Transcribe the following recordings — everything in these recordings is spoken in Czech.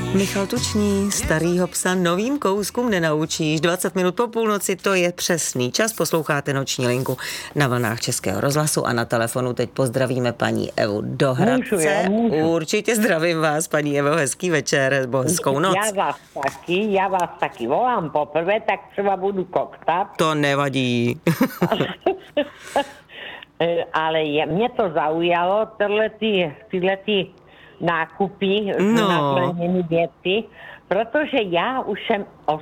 Michal Tučný, starýho psa novým kouskům nenaučíš. 20 minut po půlnoci, to je přesný čas. Posloucháte Noční linku na vlnách Českého rozhlasu a na telefonu teď pozdravíme paní Evu do Hradce. Můžu. Určitě zdravím vás, paní Evo, hezký večer, nebo hezkou noc. Já vás taky volám poprvé, tak třeba budu koktat. To nevadí. Ale mě to zaujalo, tyhle nákupy, naplněné věci, protože já už jsem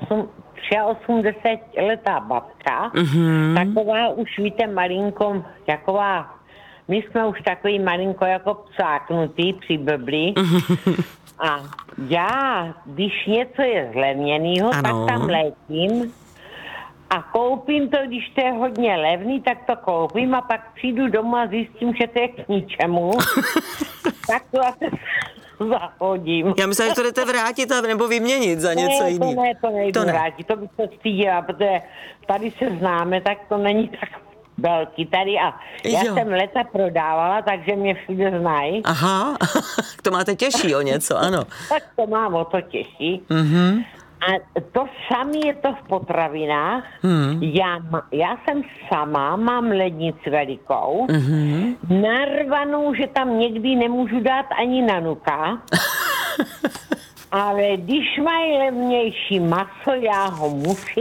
83letá babka, taková už víte malinko, taková, my jsme už takový malinko jako psáknutý při blbli. A já, když něco je zlevněnýho, tak tam letím a koupím to, když to je hodně levný, tak to koupím a pak přijdu domů a zjistím, že to je k ničemu. Tak to asi zahodím. Já myslím, že to jdete vrátit nebo vyměnit za něco jiného. To nejdu vrátit, to bych se stydila, protože tady se známe, tak to není tak velký tady a já jsem leta prodávala, takže mě všude znají. Aha, to máte těžší o něco, ano. Tak to mám o to těžší. A to samé je to v potravinách. Já jsem sama, mám lednici velikou, narvanou, že tam někdy nemůžu dát ani na nuka. Ale když mají levnější maso, já ho musím